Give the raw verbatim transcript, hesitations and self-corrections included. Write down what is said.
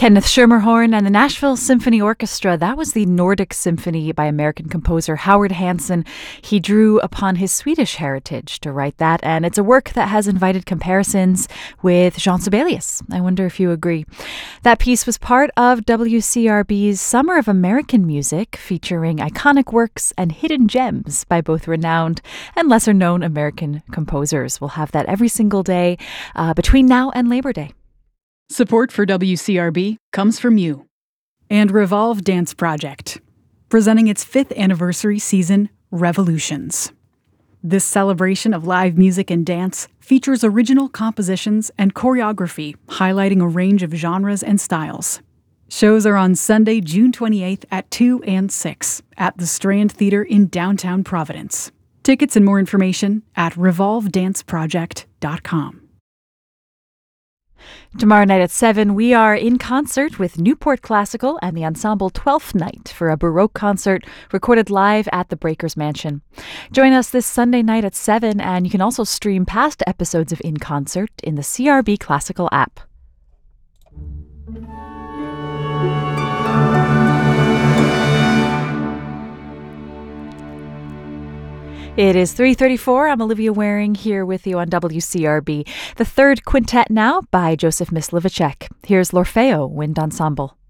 Kenneth Schermerhorn and the Nashville Symphony Orchestra. That was the Nordic Symphony by American composer Howard Hansen. He drew upon his Swedish heritage to write that, and it's a work that has invited comparisons with Jean Sibelius. I wonder if you agree. That piece was part of W C R B's Summer of American Music, featuring iconic works and hidden gems by both renowned and lesser-known American composers. We'll have that every single day uh, between now and Labor Day. Support for W C R B comes from you and Revolve Dance Project, presenting its fifth anniversary season, Revolutions. This celebration of live music and dance features original compositions and choreography highlighting a range of genres and styles. Shows are on Sunday, June twenty-eighth at two and six at the Strand Theater in downtown Providence. Tickets and more information at revolve dance project dot com. Tomorrow night at seven, we are in concert with Newport Classical and the Ensemble Twelfth Night for a Baroque concert recorded live at the Breakers Mansion. Join us this Sunday night at seven, and you can also stream past episodes of In Concert in the C R B Classical app. It is three thirty-four. I'm Olivia Waring here with you on W C R B. The third quintet now by Joseph Myslivacek. Here's L'Orfeo Wind Ensemble.